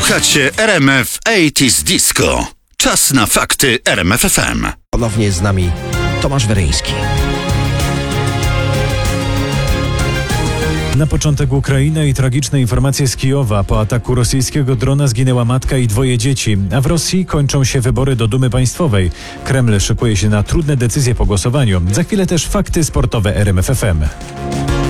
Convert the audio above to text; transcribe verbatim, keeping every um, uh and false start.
Słuchacie R M F osiemdziesiątych Disco. Czas na fakty R M F F M. Ponownie jest z nami Tomasz Weryński. Na początek Ukraina i tragiczne informacje z Kijowa. Po ataku rosyjskiego drona zginęła matka i dwoje dzieci, a w Rosji kończą się wybory do Dumy Państwowej. Kreml szykuje się na trudne decyzje po głosowaniu. Za chwilę też fakty sportowe R M F F M.